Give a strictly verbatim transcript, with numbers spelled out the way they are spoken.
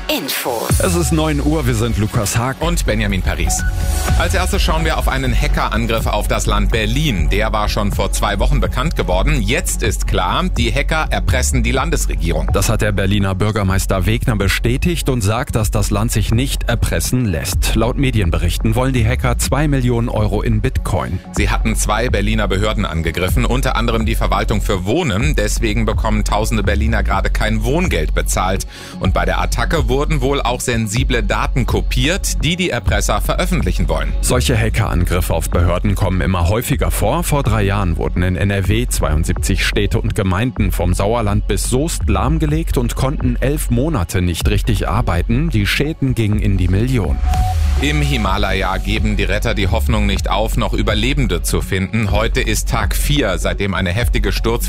Info. Es ist neun Uhr, wir sind Lukas Haag und Benjamin Paris. Als erstes schauen wir auf einen Hackerangriff auf das Land Berlin. Der war schon vor zwei Wochen bekannt geworden. Jetzt ist klar, die Hacker erpressen die Landesregierung. Das hat der Berliner Bürgermeister Wegner bestätigt und sagt, dass das Land sich nicht erpressen lässt. Laut Medienberichten wollen die Hacker zwei Millionen Euro in Bitcoin. Sie hatten zwei Berliner Behörden angegriffen, unter anderem die Verwaltung für Wohnen. Deswegen bekommen tausende Berliner gerade kein Wohngeld bezahlt. Und bei der Attacke wurden wohl auch sensible Daten kopiert, die die Erpresser veröffentlichen wollen. Solche Hackerangriffe auf Behörden kommen immer häufiger vor. Vor drei Jahren wurden in N R W zweiundsiebzig Städte und Gemeinden vom Sauerland bis Soest lahmgelegt und konnten elf Monate nicht richtig arbeiten. Die Schäden gingen in die Millionen. Im Himalaya geben die Retter die Hoffnung nicht auf, noch Überlebende zu finden. Heute ist Tag vier, seitdem eine heftige Sturz